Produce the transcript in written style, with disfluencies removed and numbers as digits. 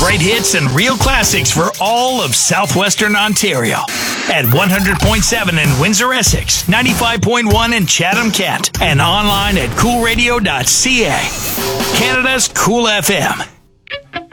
Great hits and real classics for all of southwestern Ontario. At 100.7 in Windsor, Essex, 95.1 in Chatham, Kent, and online at coolradio.ca. Canada's Cool FM.